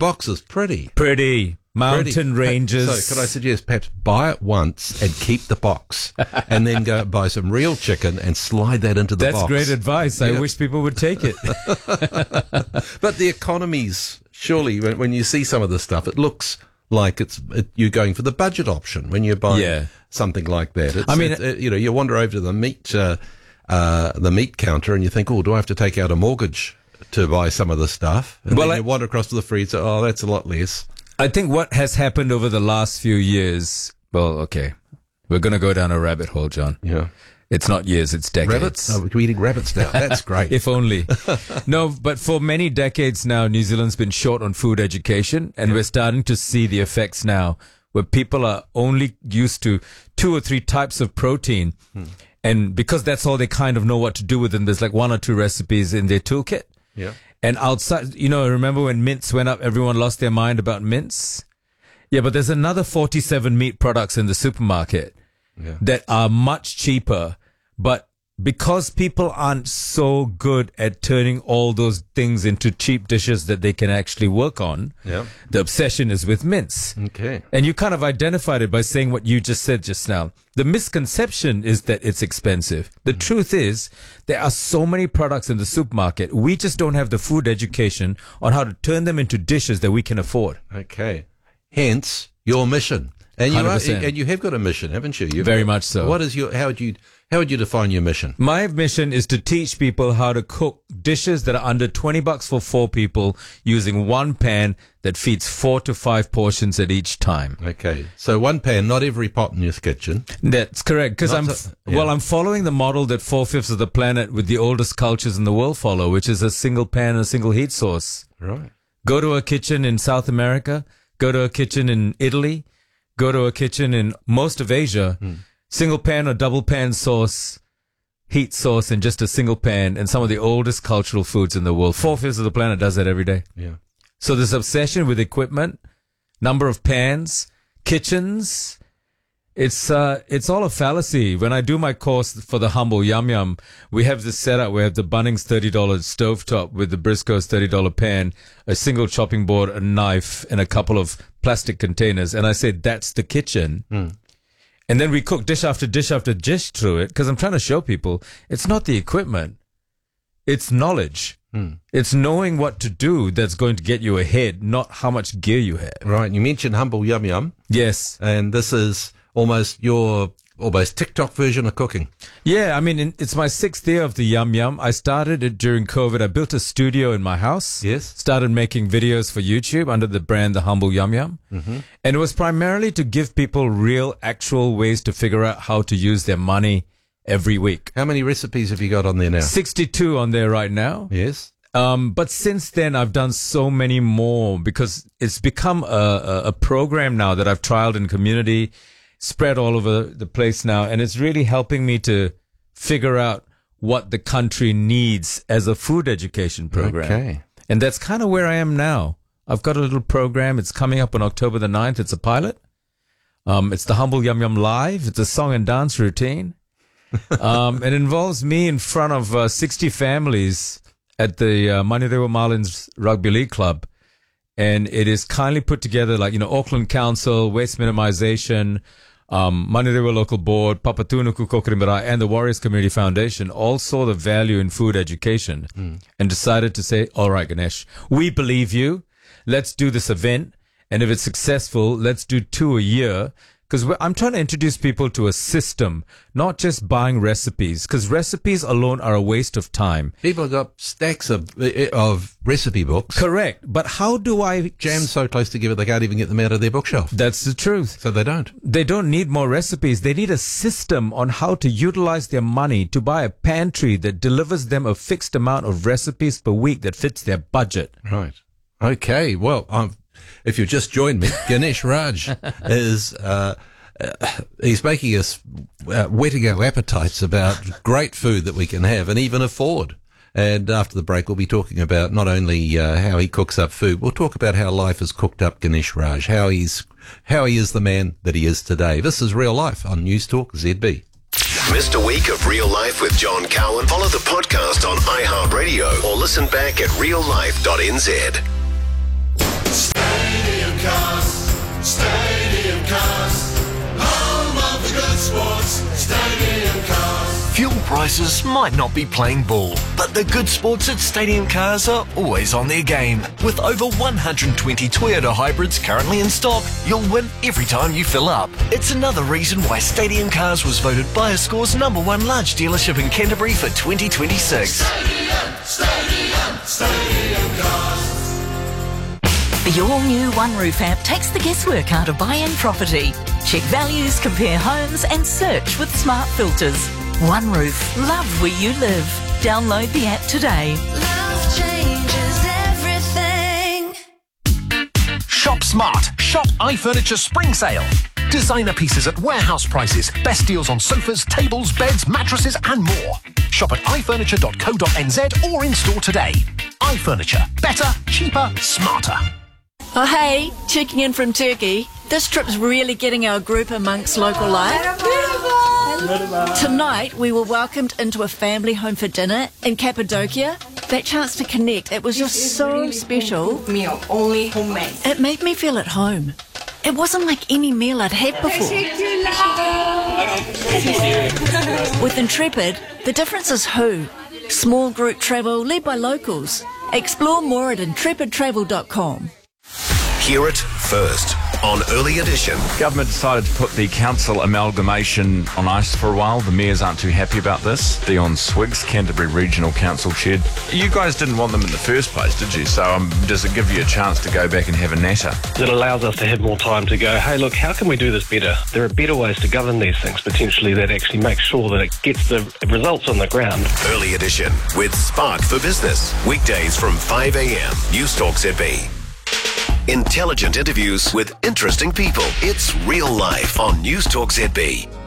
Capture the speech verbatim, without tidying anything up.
box is pretty. Pretty. Mountain Pretty. ranges. So could I suggest perhaps buy it once and keep the box and then go buy some real chicken and slide that into the That's box? great advice. I Yeah. wish people would take it. But the economies, surely, when, when you see some of the stuff, it looks like it's it, you're going for the budget option when you're buying Yeah. something like that. It's, I mean, it's, uh, you know, you wander over to the meat uh, uh, the meat counter and you think, oh, do I have to take out a mortgage to buy some of the stuff? And Well, then I- you wander across to the freezer. Oh, that's a lot less. I think what has happened over the last few years, well, okay, we're going to go down a rabbit hole, John. Yeah. It's not years, it's decades. Rabbits? Oh, we're eating rabbits now. That's great. If only. No, but for many decades now, New Zealand's been short on food education, and we're starting to see the effects now where people are only used to two or three types of protein. Hmm. And because that's all they kind of know what to do with them, there's like one or two recipes in their toolkit. Yeah. And outside, you know, remember when mince went up, everyone lost their mind about mince? Yeah, but there's another forty-seven meat products in the supermarket Yeah. that are much cheaper. But because people aren't so good at turning all those things into cheap dishes that they can actually work on, Yeah. the obsession is with mince. Okay. And you kind of identified it by saying what you just said just now. The misconception is that it's expensive. The truth is there are so many products in the supermarket. We just don't have the food education on how to turn them into dishes that we can afford. Okay. Hence your mission. And you one hundred are, percent. and you have got a mission, haven't you? You've Very got- much so. What is your how would you how would you define your mission? My mission is to teach people how to cook dishes that are under twenty bucks for four people using one pan that feeds four to five portions at each time. Okay. So one pan, not every pot in your kitchen. That's correct. Because Not I'm, so- yeah. well, I'm following the model that four-fifths of the planet with the oldest cultures in the world follow, which is a single pan and a single heat source. Right. Go to a kitchen in South America, go to a kitchen in Italy, go to a kitchen in most of Asia, Hmm. single pan or double pan sauce, heat source in just a single pan, and some of the oldest cultural foods in the world. Four-fifths of the planet does that every day. Yeah. So this obsession with equipment, number of pans, kitchens, it's uh, it's all a fallacy. When I do my course for the Humble Yum Yum, we have this setup where we have the Bunnings thirty dollars stovetop with the Briscoe's thirty dollars pan, a single chopping board, a knife, and a couple of plastic containers. And I say, that's the kitchen. Mm. And then we cook dish after dish after dish through it because I'm trying to show people it's not the equipment. It's knowledge. Mm. It's knowing what to do that's going to get you ahead, not how much gear you have. Right. You mentioned Humble Yum Yum, Yes. and this is almost your almost TikTok version of cooking. Yeah, I mean, in- it's my sixth year of the Yum Yum. I started it during COVID. I built a studio in my house. Yes. Started making videos for YouTube under the brand The Humble Yum Yum. Mm-hmm. And it was primarily to give people real, actual ways to figure out how to use their money every week. How many recipes have you got on there now? sixty-two on there right now. Yes. Um, but since then, I've done so many more because it's become a, a, a program now that I've trialed in community, spread all over the place now. And it's really helping me to figure out what the country needs as a food education program. Okay. And that's kind of where I am now. I've got a little program. It's coming up on October the ninth. It's a pilot. Um, it's the Humble Yum Yum Live. It's a song and dance routine. um, it involves me in front of uh, sixty families at the uh, Manurewa Marlins Rugby League Club. And it is kindly put together like, you know, Auckland Council, Waste Minimization, um, Manurewa Local Board, Papatunuku Kokorimarai, and the Warriors Community Foundation all saw the value in food education mm. and decided to say, all right, Ganesh, we believe you. Let's do this event. And if it's successful, let's do two a year. Because I'm trying to introduce people to a system, not just buying recipes, because recipes alone are a waste of time. People have got stacks of of recipe books. Correct. But how do I... Jammed so close together they can't even get them out of their bookshelf. That's the truth. So they don't. They don't need more recipes. They need a system on how to utilize their money to buy a pantry that delivers them a fixed amount of recipes per week that fits their budget. Right. Okay. Well, I'm... If you've just joined me, Ganesh Raj is, uh, uh, he's making us, uh, whetting our appetites about great food that we can have and even afford. And after the break, we'll be talking about not only uh, how he cooks up food, we'll talk about how life has cooked up Ganesh Raj, how he's, how he is the man that he is today. This is Real Life on News Talk Z B. Missed a week of Real Life with John Cowan? Follow the podcast on iHeartRadio or listen back at real life dot n z. prices might not be playing ball, but the good sports at Stadium Cars are always on their game. With over one hundred twenty Toyota hybrids currently in stock, you'll win every time you fill up. It's another reason why Stadium Cars was voted BuyerScore's number one large dealership in Canterbury for twenty twenty-six. Stadium, Stadium, Stadium Cars. The all-new One Roof app takes the guesswork out of buying property. Check values, compare homes and search with smart filters. One Roof, love where you live. Download the app today. Love changes everything. Shop smart. Shop iFurniture Spring Sale. Designer pieces at warehouse prices. Best deals on sofas, tables, beds, mattresses and more. Shop at i furniture dot co dot n z or in store today. iFurniture. Better, cheaper, smarter. Oh hey, checking in from Turkey. This trip's really getting our group amongst local life. Tonight we were welcomed into a family home for dinner in Cappadocia. That chance to connect, it was just so special. Meal, only homemade. It made me feel at home. It wasn't like any meal I'd had before. With Intrepid, the difference is who. Small group travel led by locals. Explore more at intrepid travel dot com. Hear it first on Early Edition. Government decided to put the council amalgamation on ice for a while. The mayors aren't too happy about this. Dion Swiggs, Canterbury Regional Council Chair. You guys didn't want them in the first place, did you? So um, does it give you a chance to go back and have a natter? It allows us to have more time to go, hey, look, how can we do this better? There are better ways to govern these things, potentially, that actually make sure that it gets the results on the ground. Early Edition with Spark for Business. Weekdays from five a.m. News Talk Z B. Intelligent interviews with interesting people. It's real life on News Talk Z B.